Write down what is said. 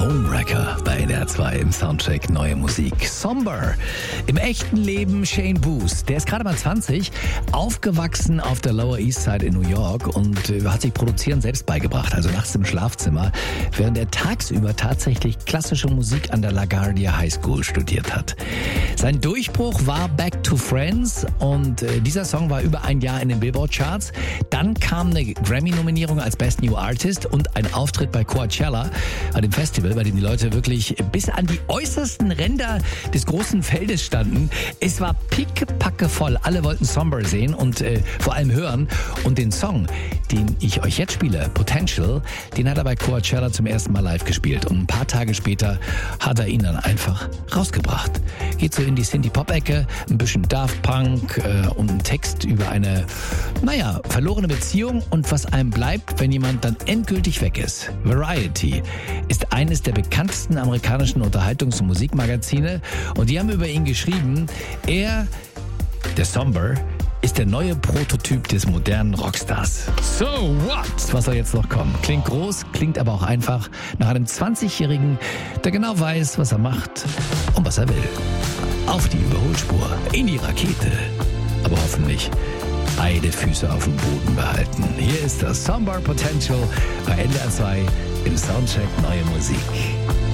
Homewrecker bei NDR 2 im Soundcheck Neue Musik. Somber. Im echten Leben Shane Booth. Der ist gerade mal 20, aufgewachsen auf der Lower East Side in New York und hat sich Produzieren selbst beigebracht, also nachts im Schlafzimmer, während er tagsüber tatsächlich klassische Musik an der LaGuardia High School studiert hat. Sein Durchbruch war Back to Friends und dieser Song war über ein Jahr in den Billboard-Charts. Dann kam eine Grammy-Nominierung als Best New Artist und ein Auftritt bei Coachella, bei dem Festival, bei dem die Leute wirklich bis an die äußersten Ränder des großen Feldes standen. Es war pickepacke voll. Alle wollten Somber sehen und vor allem hören. Und den Song, den ich euch jetzt spiele, Potential, den hat er bei Coachella zum ersten Mal live gespielt. Und ein paar Tage später hat er ihn dann einfach rausgebracht. Geht so in die Synthie-Pop-Ecke, ein bisschen Daft Punk und ein Text über eine, verlorene Beziehung und was einem bleibt, wenn jemand dann endgültig weg ist. Variety ist eines der bekanntesten amerikanischen Unterhaltungs- und Musikmagazine und die haben über ihn geschrieben, der Somber, ist der neue Prototyp des modernen Rockstars. So what? Was soll jetzt noch kommen? Klingt groß, klingt aber auch einfach nach einem 20-Jährigen, der genau weiß, was er macht und was er will. Auf die Überholspur, in die Rakete, aber hoffentlich beide Füße auf dem Boden behalten. Hier ist das Somber Potential bei NDR 2 im Soundcheck Neue Musik.